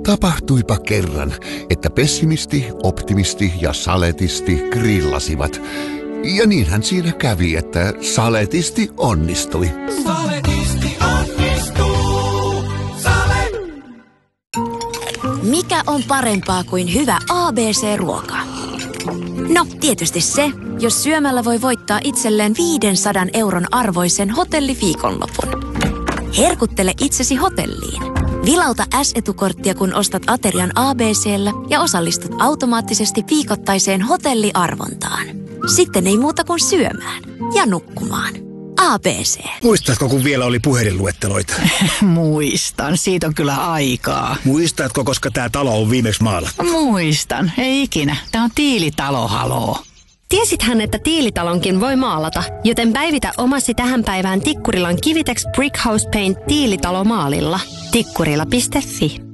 Tapahtuipa kerran, että pessimisti, optimisti ja saletisti grillasivat. Ja niinhän siinä kävi, että saletisti onnistui. Saletisti onnistuu. Sale. Mikä on parempaa kuin hyvä ABC-ruoka? No, tietysti se, jos syömällä voi voittaa itselleen 500 € arvoisen hotelliviikonlopun. Herkuttele itsesi hotelliin. Vilauta S-etukorttia, kun ostat aterian ABC:llä ja osallistut automaattisesti viikoittaiseen hotelliarvontaan. Sitten ei muuta kuin syömään ja nukkumaan. ABC. Muistatko, kun vielä oli puhelinluetteloita? Muistan, siitä on kyllä aikaa. Muistatko, koska tämä talo on viimeksi maalattu? Muistan, ei ikinä. Tämä on Tiilitalo, haloo. Tiesithän, että Tiilitalonkin voi maalata, joten päivitä omasi tähän päivään Tikkurilan Kivitex Brick House Paint Tiilitalo maalilla. Tikkurila.fi